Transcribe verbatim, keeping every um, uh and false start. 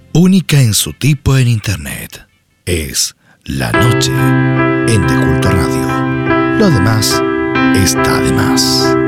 única en su tipo en Internet. Es La Noche en De Culto Radio. Lo demás está de más.